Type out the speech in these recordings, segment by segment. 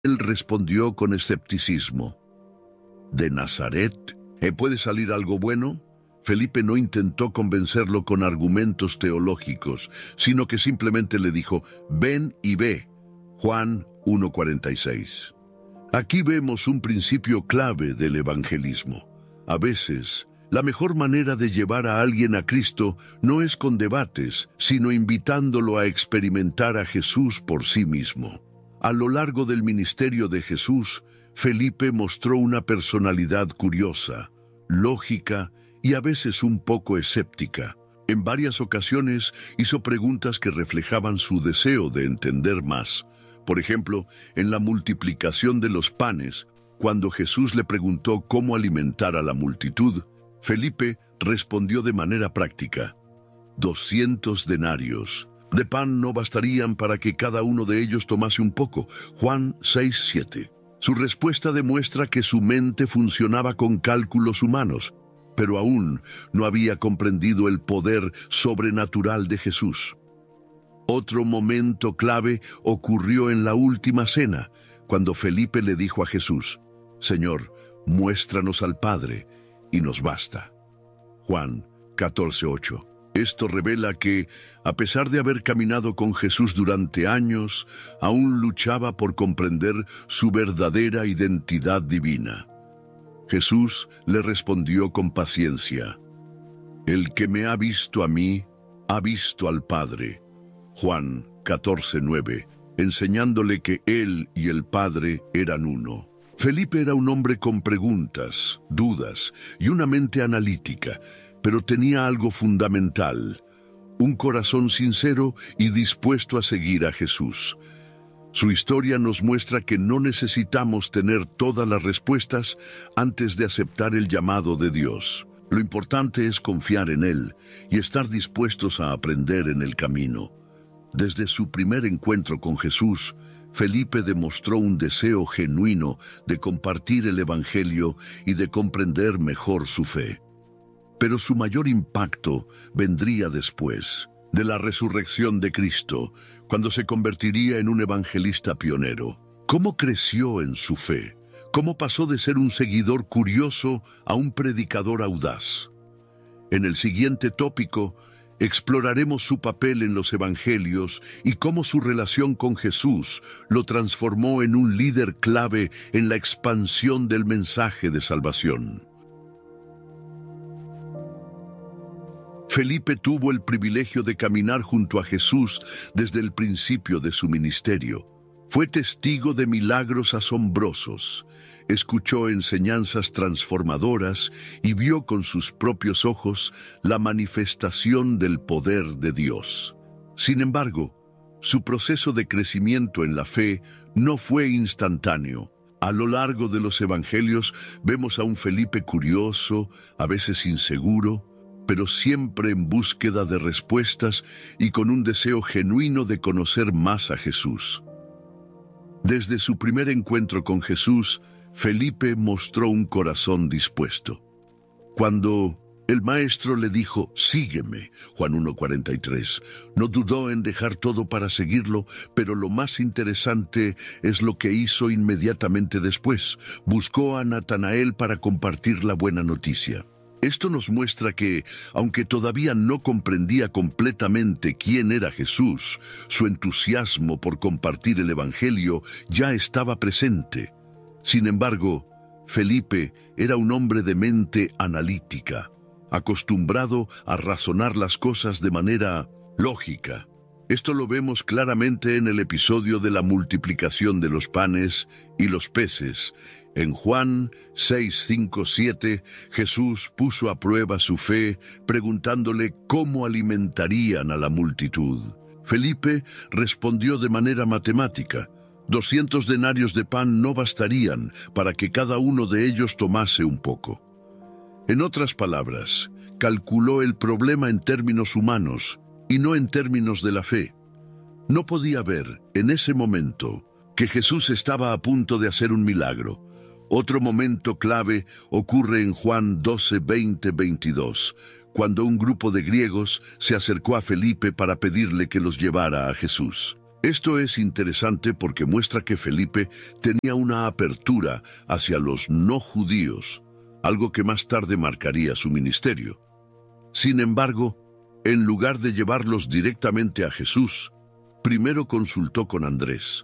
Él respondió con escepticismo. ¿De Nazaret? ¿Puede salir algo bueno? Felipe no intentó convencerlo con argumentos teológicos, sino que simplemente le dijo, ven y ve. Juan 1:46. Aquí vemos un principio clave del evangelismo. A veces, la mejor manera de llevar a alguien a Cristo no es con debates, sino invitándolo a experimentar a Jesús por sí mismo. A lo largo del ministerio de Jesús, Felipe mostró una personalidad curiosa, lógica y a veces un poco escéptica. En varias ocasiones hizo preguntas que reflejaban su deseo de entender más. Por ejemplo, en la multiplicación de los panes, cuando Jesús le preguntó cómo alimentar a la multitud, Felipe respondió de manera práctica. 200 denarios de pan no bastarían para que cada uno de ellos tomase un poco. Juan 6:7. Su respuesta demuestra que su mente funcionaba con cálculos humanos, pero aún no había comprendido el poder sobrenatural de Jesús. Otro momento clave ocurrió en la última cena, cuando Felipe le dijo a Jesús, Señor, muéstranos al Padre, y nos basta. Juan 14:8. Esto revela que, a pesar de haber caminado con Jesús durante años, aún luchaba por comprender su verdadera identidad divina. Jesús le respondió con paciencia, El que me ha visto a mí, ha visto al Padre. Juan 14:9, enseñándole que él y el Padre eran uno. Felipe era un hombre con preguntas, dudas y una mente analítica, pero tenía algo fundamental, un corazón sincero y dispuesto a seguir a Jesús. Su historia nos muestra que no necesitamos tener todas las respuestas antes de aceptar el llamado de Dios. Lo importante es confiar en Él y estar dispuestos a aprender en el camino. Desde su primer encuentro con Jesús, Felipe demostró un deseo genuino de compartir el Evangelio y de comprender mejor su fe. Pero su mayor impacto vendría después, de la resurrección de Cristo, cuando se convertiría en un evangelista pionero. ¿Cómo creció en su fe? ¿Cómo pasó de ser un seguidor curioso a un predicador audaz? En el siguiente tópico, exploraremos su papel en los evangelios y cómo su relación con Jesús lo transformó en un líder clave en la expansión del mensaje de salvación. Felipe tuvo el privilegio de caminar junto a Jesús desde el principio de su ministerio. Fue testigo de milagros asombrosos, escuchó enseñanzas transformadoras y vio con sus propios ojos la manifestación del poder de Dios. Sin embargo, su proceso de crecimiento en la fe no fue instantáneo. A lo largo de los evangelios vemos a un Felipe curioso, a veces inseguro, pero siempre en búsqueda de respuestas y con un deseo genuino de conocer más a Jesús. Desde su primer encuentro con Jesús, Felipe mostró un corazón dispuesto. Cuando el maestro le dijo, sígueme, Juan 1:43, no dudó en dejar todo para seguirlo, pero lo más interesante es lo que hizo inmediatamente después. Buscó a Natanael para compartir la buena noticia. Esto nos muestra que, aunque todavía no comprendía completamente quién era Jesús, su entusiasmo por compartir el Evangelio ya estaba presente. Sin embargo, Felipe era un hombre de mente analítica, acostumbrado a razonar las cosas de manera lógica. Esto lo vemos claramente en el episodio de la multiplicación de los panes y los peces. En Juan 6:5-7, Jesús puso a prueba su fe, preguntándole cómo alimentarían a la multitud. Felipe respondió de manera matemática. 200 denarios de pan no bastarían para que cada uno de ellos tomase un poco. En otras palabras, calculó el problema en términos humanos y no en términos de la fe. No podía ver, en ese momento, que Jesús estaba a punto de hacer un milagro. Otro momento clave ocurre en Juan 12:20-22, cuando un grupo de griegos se acercó a Felipe para pedirle que los llevara a Jesús. Esto es interesante porque muestra que Felipe tenía una apertura hacia los no judíos, algo que más tarde marcaría su ministerio. Sin embargo, en lugar de llevarlos directamente a Jesús, primero consultó con Andrés.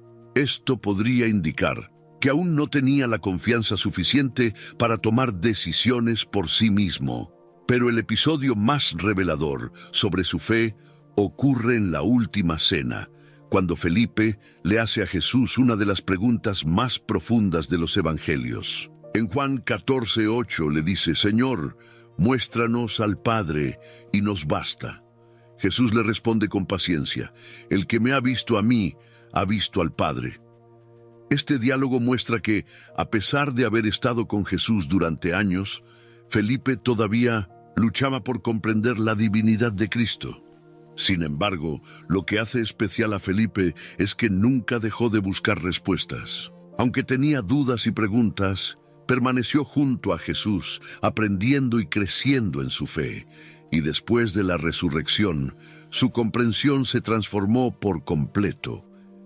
Esto podría indicar que aún no tenía la confianza suficiente para tomar decisiones por sí mismo. Pero el episodio más revelador sobre su fe ocurre en la última cena, cuando Felipe le hace a Jesús una de las preguntas más profundas de los evangelios. En Juan 14:8 le dice: Señor, muéstranos al Padre y nos basta. Jesús le responde con paciencia: el que me ha visto a mí, ha visto al Padre. Este diálogo muestra que, a pesar de haber estado con Jesús durante años, Felipe todavía luchaba por comprender la divinidad de Cristo. Sin embargo, lo que hace especial a Felipe es que nunca dejó de buscar respuestas. Aunque tenía dudas y preguntas, permaneció junto a Jesús, aprendiendo y creciendo en su fe. Y después de la resurrección, su comprensión se transformó por completo.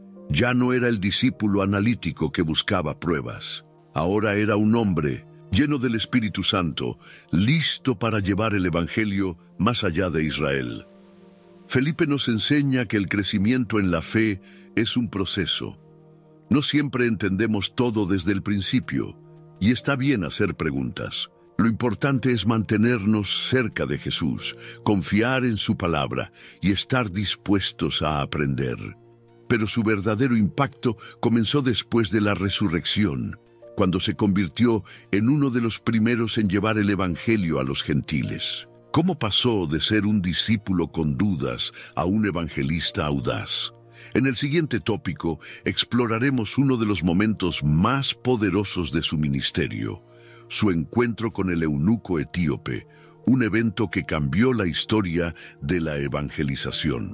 Ya no era el discípulo analítico que buscaba pruebas. Ahora era un hombre lleno del Espíritu Santo, listo para llevar el Evangelio más allá de Israel. Felipe nos enseña que el crecimiento en la fe es un proceso. No siempre entendemos todo desde el principio, y está bien hacer preguntas. Lo importante es mantenernos cerca de Jesús, confiar en su palabra y estar dispuestos a aprender. Pero su verdadero impacto comenzó después de la resurrección, cuando se convirtió en uno de los primeros en llevar el Evangelio a los gentiles. ¿Cómo pasó de ser un discípulo con dudas a un evangelista audaz? En el siguiente tópico exploraremos uno de los momentos más poderosos de su ministerio, su encuentro con el eunuco etíope, un evento que cambió la historia de la evangelización.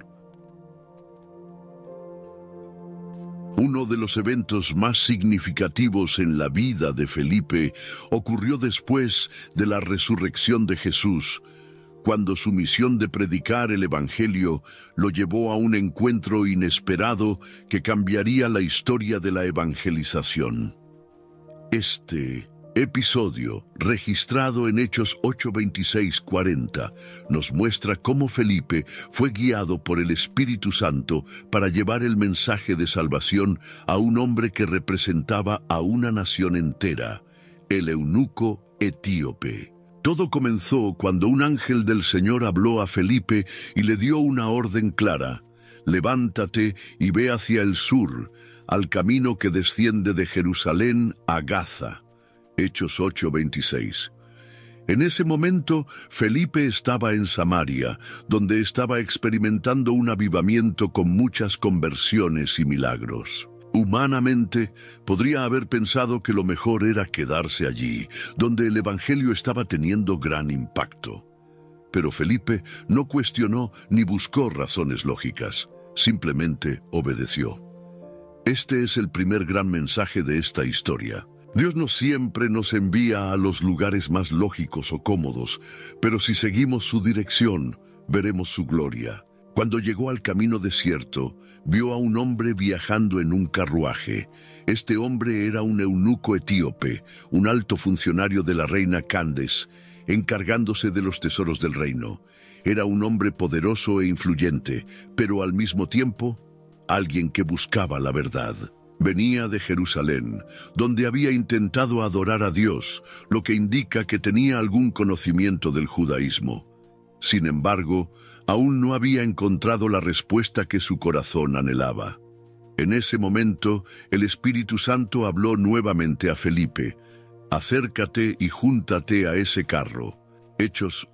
Uno de los eventos más significativos en la vida de Felipe ocurrió después de la resurrección de Jesús, cuando su misión de predicar el Evangelio lo llevó a un encuentro inesperado que cambiaría la historia de la evangelización. Este episodio, registrado en Hechos 8:26-40, nos muestra cómo Felipe fue guiado por el Espíritu Santo para llevar el mensaje de salvación a un hombre que representaba a una nación entera, el eunuco etíope. Todo comenzó cuando un ángel del Señor habló a Felipe y le dio una orden clara: levántate y ve hacia el sur, al camino que desciende de Jerusalén a Gaza. Hechos 8:26. En ese momento, Felipe estaba en Samaria, donde estaba experimentando un avivamiento con muchas conversiones y milagros. Humanamente, podría haber pensado que lo mejor era quedarse allí, donde el Evangelio estaba teniendo gran impacto. Pero Felipe no cuestionó ni buscó razones lógicas, simplemente obedeció. Este es el primer gran mensaje de esta historia. Dios no siempre nos envía a los lugares más lógicos o cómodos, pero si seguimos su dirección, veremos su gloria. Cuando llegó al camino desierto, vio a un hombre viajando en un carruaje. Este hombre era un eunuco etíope, un alto funcionario de la reina Candace, encargándose de los tesoros del reino. Era un hombre poderoso e influyente, pero al mismo tiempo, alguien que buscaba la verdad. Venía de Jerusalén, donde había intentado adorar a Dios, lo que indica que tenía algún conocimiento del judaísmo. Sin embargo, aún no había encontrado la respuesta que su corazón anhelaba. En ese momento, el Espíritu Santo habló nuevamente a Felipe: acércate y júntate a ese carro. Hechos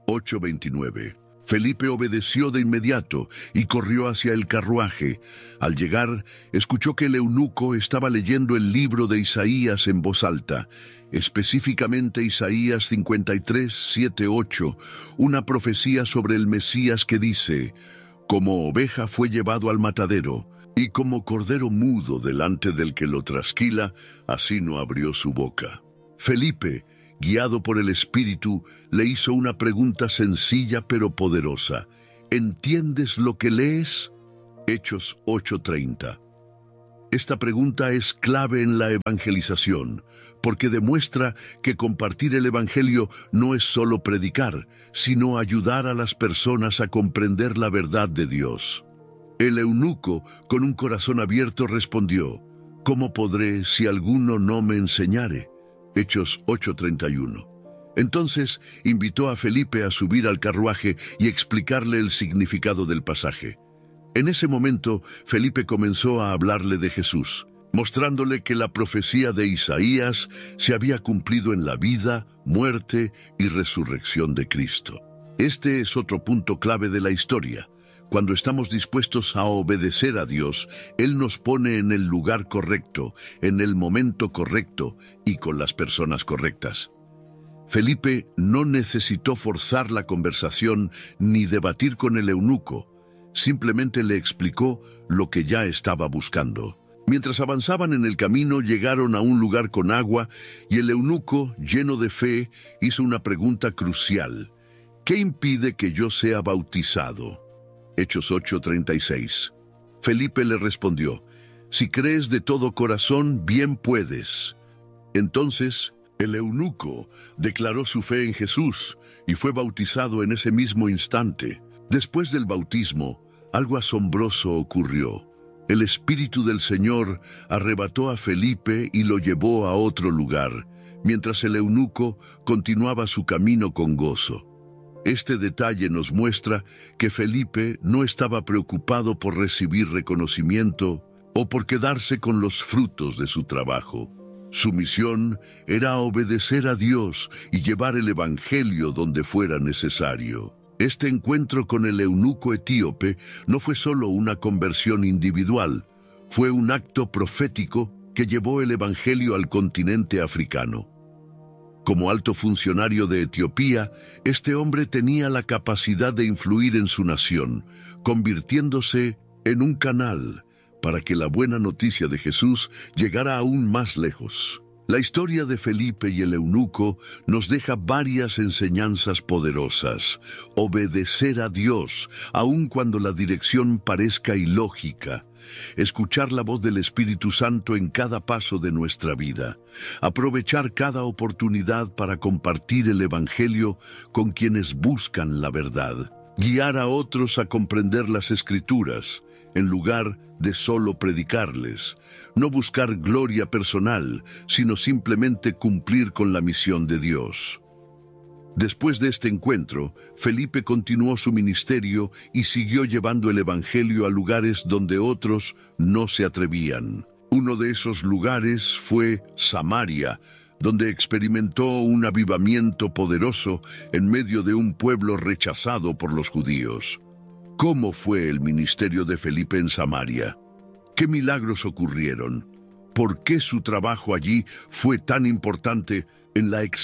8:29. Felipe obedeció de inmediato y corrió hacia el carruaje. Al llegar, escuchó que el eunuco estaba leyendo el libro de Isaías en voz alta, específicamente Isaías 53, 7, 8, una profecía sobre el Mesías que dice: como oveja fue llevado al matadero, y como cordero mudo delante del que lo trasquila, así no abrió su boca. Felipe, guiado por el Espíritu, le hizo una pregunta sencilla pero poderosa: ¿entiendes lo que lees? Hechos 8:30. Esta pregunta es clave en la evangelización, porque demuestra que compartir el Evangelio no es solo predicar, sino ayudar a las personas a comprender la verdad de Dios. El eunuco, con un corazón abierto, respondió: ¿Cómo podré si alguno no me enseñare? Hechos 8:31. Entonces invitó a Felipe a subir al carruaje y explicarle el significado del pasaje. En ese momento, Felipe comenzó a hablarle de Jesús, mostrándole que la profecía de Isaías se había cumplido en la vida, muerte y resurrección de Cristo. Este es otro punto clave de la historia. Cuando estamos dispuestos a obedecer a Dios, Él nos pone en el lugar correcto, en el momento correcto y con las personas correctas. Felipe no necesitó forzar la conversación ni debatir con el eunuco. Simplemente le explicó lo que ya estaba buscando. Mientras avanzaban en el camino, llegaron a un lugar con agua y el eunuco, lleno de fe, hizo una pregunta crucial: ¿qué impide que yo sea bautizado? Hechos 8:36. Felipe le respondió: si crees de todo corazón, bien puedes. Entonces, el eunuco declaró su fe en Jesús y fue bautizado en ese mismo instante. Después del bautismo, algo asombroso ocurrió. El Espíritu del Señor arrebató a Felipe y lo llevó a otro lugar, mientras el eunuco continuaba su camino con gozo. Este detalle nos muestra que Felipe no estaba preocupado por recibir reconocimiento o por quedarse con los frutos de su trabajo. Su misión era obedecer a Dios y llevar el Evangelio donde fuera necesario. Este encuentro con el eunuco etíope no fue solo una conversión individual, fue un acto profético que llevó el Evangelio al continente africano. Como alto funcionario de Etiopía, este hombre tenía la capacidad de influir en su nación, convirtiéndose en un canal para que la buena noticia de Jesús llegara aún más lejos. La historia de Felipe y el eunuco nos deja varias enseñanzas poderosas. Obedecer a Dios, aun cuando la dirección parezca ilógica. Escuchar la voz del Espíritu Santo en cada paso de nuestra vida. Aprovechar cada oportunidad para compartir el Evangelio con quienes buscan la verdad. Guiar a otros a comprender las Escrituras, en lugar de solo predicarles. No buscar gloria personal, sino simplemente cumplir con la misión de Dios. Después de este encuentro, Felipe continuó su ministerio y siguió llevando el Evangelio a lugares donde otros no se atrevían. Uno de esos lugares fue Samaria, donde experimentó un avivamiento poderoso en medio de un pueblo rechazado por los judíos. ¿Cómo fue el ministerio de Felipe en Samaria? ¿Qué milagros ocurrieron? ¿Por qué su trabajo allí fue tan importante en la